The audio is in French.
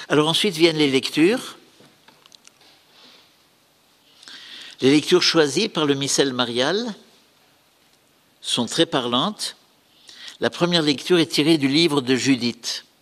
Alors ensuite viennent les lectures. Les lectures choisies par le missel marial sont très parlantes. La première lecture est tirée du livre de Judith.